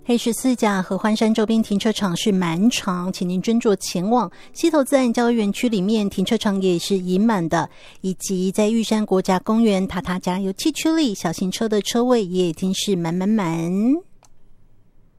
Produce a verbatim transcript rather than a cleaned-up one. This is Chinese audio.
黑十四甲合欢山周边停车场是满场，请您斟酌前往。溪头自然郊园区里面停车场也是已满的，以及在玉山国家公园塔塔加油气区里，小型车的车位也已经是满满满。